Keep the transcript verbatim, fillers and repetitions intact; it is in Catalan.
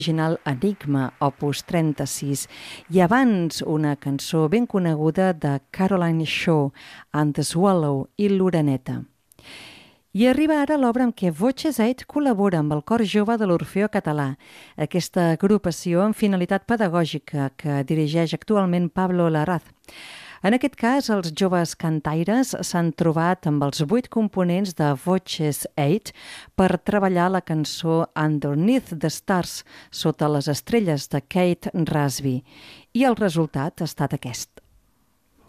original Enigma, opus trenta-sis, i abans una cançó ben coneguda de Caroline Shaw, And the Swallow i l'Oreneta. I arriba ara l'obra amb què Voces Eight col·labora amb el Cor Jove de l'Orfeó Català, aquesta agrupació amb finalitat pedagògica que dirigeix actualment Pablo Larraz. En aquest cas, els joves cantaires s'han trobat amb els vuit components de Voces Eight per treballar la cançó Underneath the Stars, sota les estrelles de Kate Rasby, i el resultat ha estat aquest.